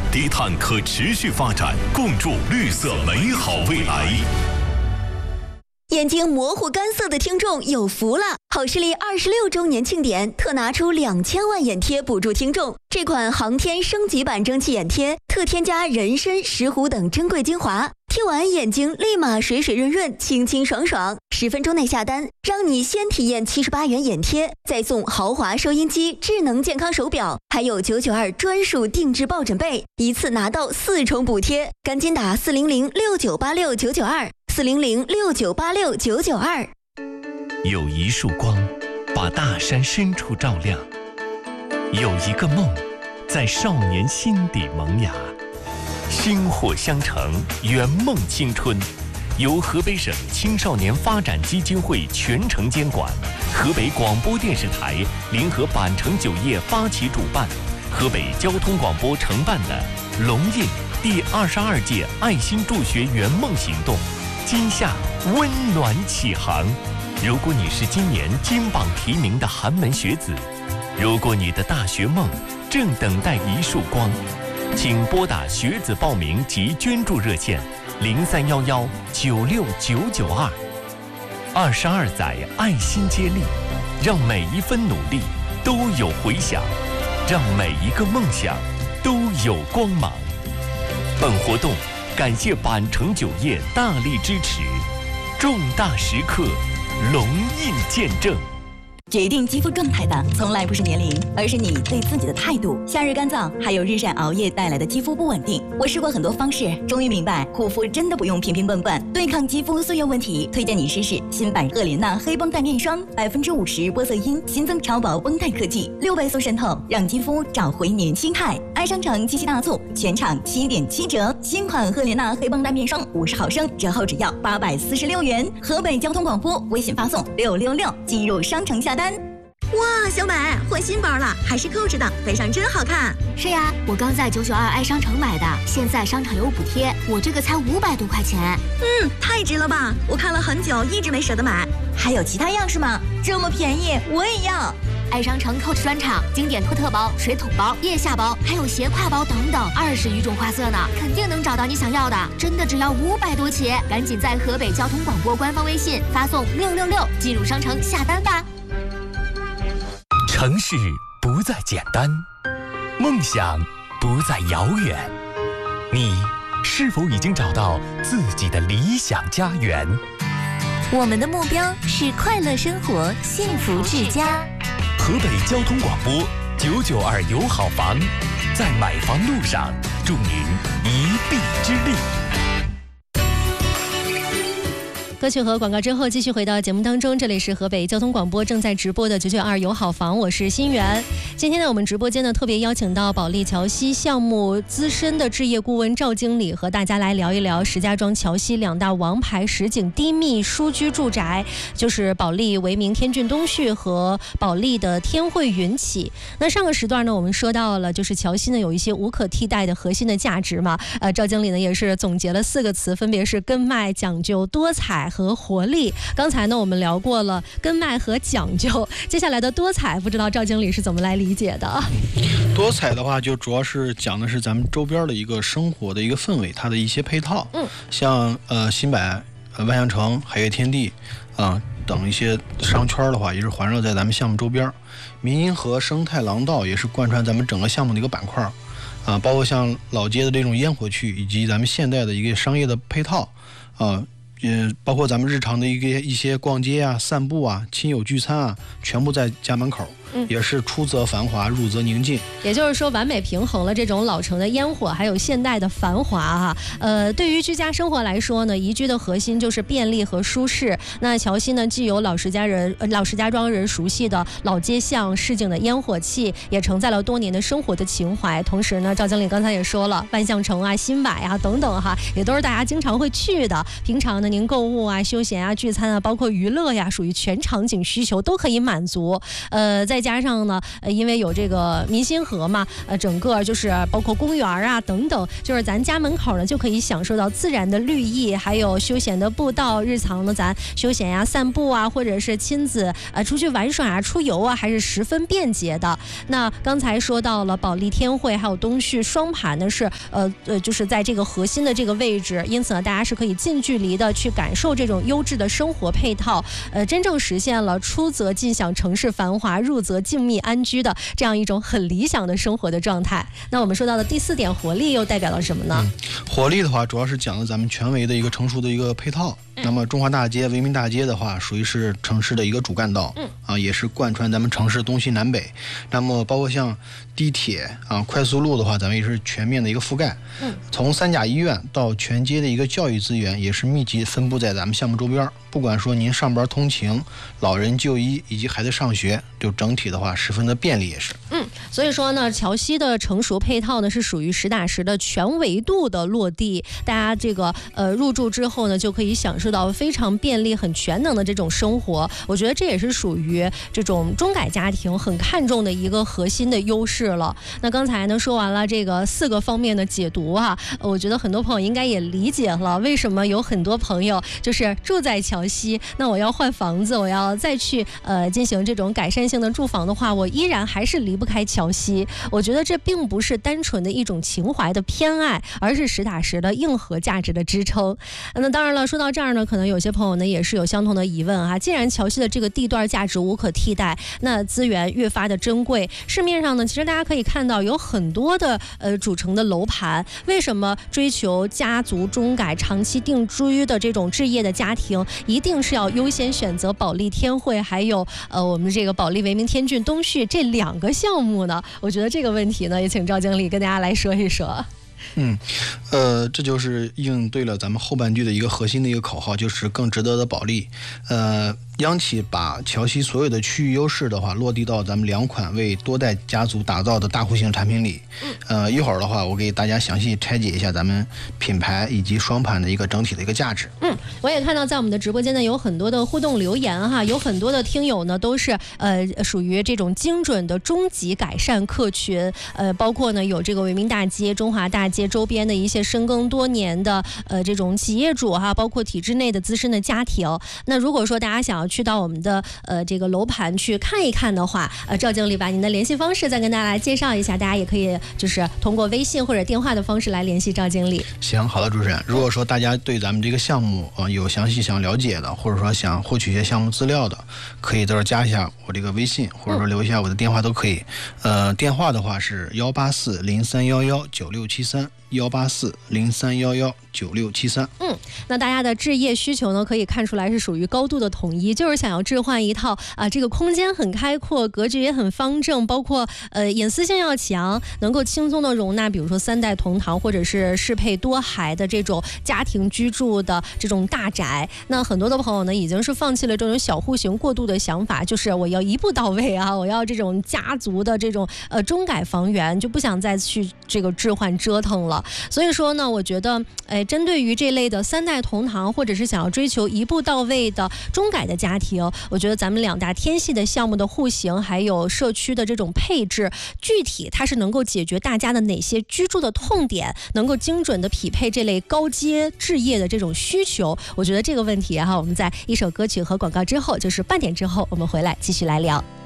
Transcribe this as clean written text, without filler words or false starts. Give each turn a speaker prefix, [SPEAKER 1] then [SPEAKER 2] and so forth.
[SPEAKER 1] 低碳可持续发展，共筑绿色美好未来。
[SPEAKER 2] 眼睛模糊干涩的听众有福了！好视力26周年庆典特拿出2000万眼贴补助听众。这款航天升级版蒸汽眼贴特添加人参、石斛等珍贵精华，贴完眼睛立马水水润润、清清爽爽。10分钟内下单，让你先体验78元眼贴，再送豪华收音机、智能健康手表，还有992专属定制抱枕被，一次拿到4重补贴。赶紧打400698699240069869992。
[SPEAKER 3] 有一束光，把大山深处照亮；有一个梦，在少年心底萌芽。薪火相承，圆梦青春。由河北省青少年发展基金会全程监管，河北广播电视台联合板城酒业发起主办，河北交通广播承办的龙印第22届爱心助学圆梦行动，今夏温暖启航。如果你是今年金榜题名的寒门学子，如果你的大学梦正等待一束光，请拨打学子报名及捐助热线0311969992。22载爱心接力，让每一分努力都有回响，让每一个梦想都有光芒。本活动感谢板城酒业大力支持，重大时刻，龙印见证。
[SPEAKER 4] 决定肌肤状态的从来不是年龄，而是你对自己的态度。夏日干燥，还有日晒熬夜带来的肌肤不稳定。我试过很多方式，终于明白护肤真的不用瓶瓶罐罐。对抗肌肤岁月问题，推荐你试试新版赫莲娜黑绷带面霜，50%玻色因，新增超薄绷带科技，6倍速渗透，让肌肤找回年轻态。爱商城七夕大促，全场7.7折，新款赫莲娜黑绷带面霜50毫升，折后只要846元。河北交通广播微信发送666，进入商城下单。
[SPEAKER 5] 哇，小美换新包了，还是扣着的，背上真好看。
[SPEAKER 6] 是呀，我刚在992爱商城买的，现在商场有补贴，我这个才500多块钱。
[SPEAKER 5] 太值了吧！我看了很久，一直没舍得买。
[SPEAKER 4] 还有其他样式吗？这么便宜，我也要。
[SPEAKER 6] 爱商城 Coach 专场，经典托特包、水桶包、腋下包，还有斜挎包等等，20余种花色呢，肯定能找到你想要的。真的只要500多起，赶紧在河北交通广播官方微信发送666，进入商城下单吧。
[SPEAKER 3] 城市不再简单，梦想不再遥远，你是否已经找到自己的理想家园？
[SPEAKER 7] 我们的目标是快乐生活，幸福至家。
[SPEAKER 3] 河北交通广播992有好房，在买房路上助您一臂之力。
[SPEAKER 8] 歌曲和广告之后，继续回到节目当中。这里是河北交通广播正在直播的992有好房，我是新源。今天呢，我们直播间呢特别邀请到保利桥西项目资深的置业顾问赵经理，和大家来聊一聊石家庄桥西2大王牌实景低密舒居住宅，就是保利维明天骏东旭和保利的天汇云起。那上个时段呢，我们说到了就是桥西呢有一些无可替代的核心的价值嘛，赵经理呢也是总结了4个词，分别是根脉、讲究、多彩和活力。刚才呢我们聊过了根脉和讲究，接下来的多彩不知道赵经理是怎么来理解的？
[SPEAKER 9] 多彩的话就主要是讲的是咱们周边的一个生活的一个氛围，它的一些配套，像新百、万象城、海悦天地等一些商圈的话，也是环绕在咱们项目周边。民营和生态廊道也是贯穿咱们整个项目的一个板块包括像老街的这种烟火区，以及咱们现代的一个商业的配套包括咱们日常的一些逛街啊、散步啊、亲友聚餐啊，全部在家门口。也是出则繁华，入则宁静。
[SPEAKER 8] 也就是说，完美平衡了这种老城的烟火，还有现代的繁华对于居家生活来说呢，宜居的核心就是便利和舒适。那桥西呢，既有老石家庄人熟悉的老街巷、市井的烟火气，也承载了多年的生活的情怀。同时呢，赵经理刚才也说了，万象城啊、新百啊等等也都是大家经常会去的。平常呢，您购物啊、休闲啊、聚餐啊，包括娱乐呀，属于全场景需求都可以满足。在再加上呢，因为有这个民心河嘛，整个就是包括公园啊等等，就是咱家门口呢就可以享受到自然的绿意，还有休闲的步道，日常呢咱休闲呀、散步啊，或者是亲子出去玩耍啊、出游啊，还是十分便捷的。那刚才说到了保利天汇还有东旭双盘呢，是就是在这个核心的这个位置，因此呢，大家是可以近距离的去感受这种优质的生活配套，真正实现了出则尽享城市繁华，入则静谧安居的这样一种很理想的生活的状态。那我们说到的第4点活力又代表了什么呢？
[SPEAKER 9] 活力的话，主要是讲了咱们全维的一个成熟的一个配套。那么中华大街、维民大街的话，属于是城市的一个主干道，也是贯穿咱们城市东西南北。那么包括像地铁快速路的话，咱们也是全面的一个覆盖。从3甲医院到全街的一个教育资源，也是密集分布在咱们项目周边。不管说您上班通勤、老人就医以及孩子上学，就整体的话十分的便利也是。
[SPEAKER 8] 所以说呢，桥西的成熟配套呢是属于实打实的全维度的落地，大家这个入住之后呢，就可以享受到非常便利、很全能的这种生活。我觉得这也是属于这种中改家庭很看重的一个核心的优势了。那刚才呢说完了这个4个方面的解读我觉得很多朋友应该也理解了为什么有很多朋友就是住在桥西，那我要换房子，我要再去进行这种改善性的住房的话，我依然还是离不开桥西。我觉得这并不是单纯的一种情怀的偏爱，而是实打实的硬核价值的支撑。那当然了，说到这儿呢，可能有些朋友呢也是有相同的疑问既然桥西的这个地段价值无可替代，那资源越发的珍贵，市面上呢其实大家可以看到有很多的主城的楼盘，为什么追求家族中改长期定居的这种置业的家庭一定是要优先选择保利天汇还有我们这个保利维明天骏东旭这2个项目呢？我觉得这个问题呢也请赵经理跟大家来说一说。
[SPEAKER 9] 这就是应对了咱们后半句的一个核心的一个口号，就是更值得的保利。央企把桥西所有的区域优势的话落地到咱们2款为多代家族打造的大户型产品里。一会儿的话，我给大家详细拆解一下咱们品牌以及双盘的一个整体的一个价值。
[SPEAKER 8] 我也看到在我们的直播间呢有很多的互动留言有很多的听友呢都是属于这种精准的终极改善客群，包括呢有这个维明大街、中华大街周边的一些深耕多年的这种企业主包括体制内的资深的家庭。那如果说大家想要去到我们的这个楼盘去看一看的话，赵经理把您的联系方式再跟大家来介绍一下，大家也可以就是通过微信或者电话的方式来联系赵经理。
[SPEAKER 9] 行，好的，主持人。如果说大家对咱们这个项目有详细想了解的，或者说想获取一些项目资料的，可以到时候加一下我这个微信，或者说留一下我的电话都可以。电话的话是18403119673，18403119673。
[SPEAKER 8] 那大家的置业需求呢，可以看出来是属于高度的统一，就是想要置换一套这个空间很开阔，格局也很方正，包括隐私性要强，能够轻松的容纳比如说3代同堂或者是适配多孩的这种家庭居住的这种大宅。那很多的朋友呢已经是放弃了这种小户型过渡的想法，就是我要一步到位我要这种家族的这种中改房源，就不想再去这个置换折腾了。所以说呢，我觉得针对于这类的3代同堂或者是想要追求一步到位的中改的家庭，我觉得咱们2大天系的项目的户型还有社区的这种配置，具体它是能够解决大家的哪些居住的痛点，能够精准的匹配这类高阶置业的这种需求。我觉得这个问题我们在一首歌曲和广告之后，就是半点之后我们回来继续来聊。